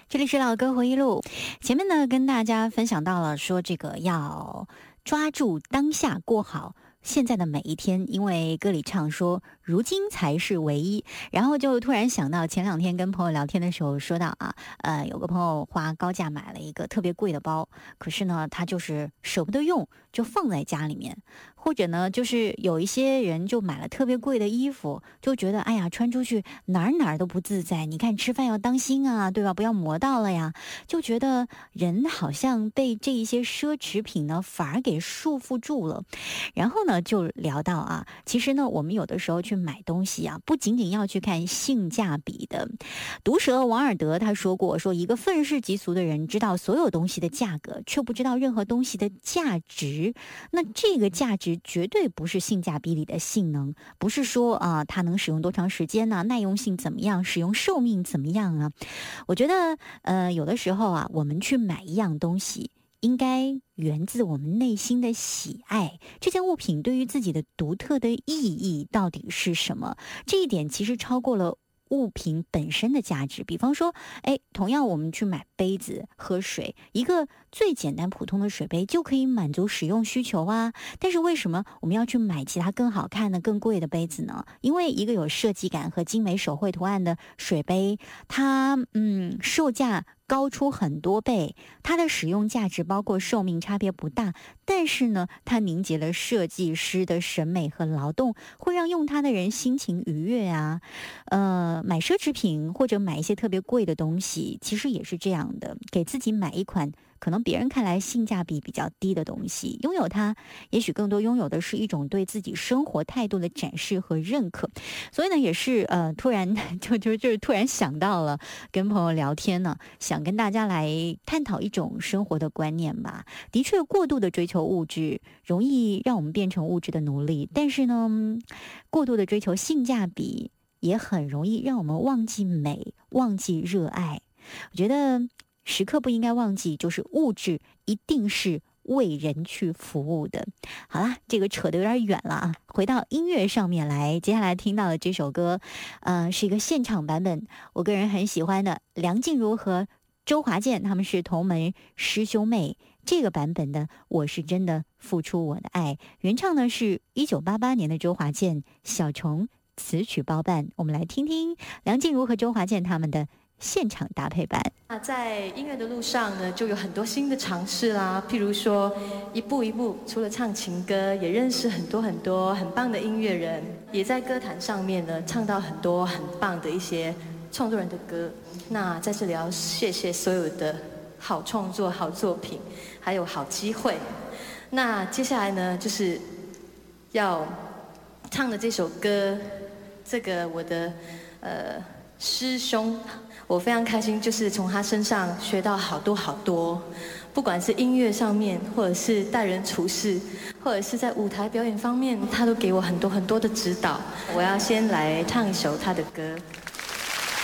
这里是老歌回忆录，前面呢跟大家分享到了说这个要抓住当下过好现在的每一天，因为歌里唱说如今才是唯一，然后就突然想到前2天跟朋友聊天的时候说到有个朋友花高价买了一个特别贵的包，可是呢他就是舍不得用，就放在家里面，或者呢就是有一些人就买了特别贵的衣服，就觉得哎呀穿出去哪儿都不自在，你看吃饭要当心啊，对吧？不要磨到了呀，就觉得人好像被这一些奢侈品呢反而给束缚住了。然后呢就聊到其实呢我们有的时候去买东西不仅仅要去看性价比的。毒舌王尔德他说过，说一个愤世嫉俗的人知道所有东西的价格，却不知道任何东西的价值。那这个价值绝对不是性价比里的性能，不是说它能使用多长时间呢，耐用性怎么样，使用寿命怎么样啊。我觉得有的时候我们去买一样东西，应该源自我们内心的喜爱，这件物品对于自己的独特的意义到底是什么？这一点其实超过了物品本身的价值。比方说同样我们去买杯子喝水，一个最简单普通的水杯就可以满足使用需求但是为什么我们要去买其他更好看的更贵的杯子呢？因为一个有设计感和精美手绘图案的水杯，它售价高出很多倍，它的使用价值包括寿命差别不大，但是呢它凝结了设计师的审美和劳动，会让用它的人心情愉悦买奢侈品或者买一些特别贵的东西，其实也是这样的，给自己买一款可能别人看来性价比比较低的东西，拥有它也许更多拥有的是一种对自己生活态度的展示和认可。所以呢也是突然就是突然想到了跟朋友聊天呢，想跟大家来探讨一种生活的观念吧。的确过度的追求物质容易让我们变成物质的奴隶，但是呢过度的追求性价比也很容易让我们忘记美，忘记热爱。我觉得时刻不应该忘记，就是物质一定是为人去服务的。好啦，这个扯得有点远了回到音乐上面来。接下来听到的这首歌是一个现场版本，我个人很喜欢的，梁静茹和周华健他们是同门师兄妹，这个版本的我是真的付出我的爱，原唱呢是1988年的周华健，小虫词曲包办。我们来听听梁静茹和周华健他们的现场搭配版。 在音乐的路上呢，就有很多新的尝试啦，譬如说一步一步，除了唱情歌，也认识很多很多很棒的音乐人，也在歌坛上面呢唱到很多很棒的一些创作人的歌。那在这里要谢谢所有的好创作、好作品，还有好机会。那接下来呢，就是要唱的这首歌，这个我的师兄，我非常开心，就是从他身上学到好多好多，不管是音乐上面，或者是待人处事，或者是在舞台表演方面，他都给我很多很多的指导。我要先来唱一首他的歌。